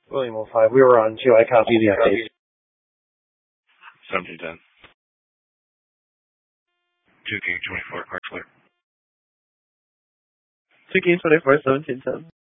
William 05, we were on 2. I copy the update. 1710. 2 King 24, car clear. 2 King 24, 1710.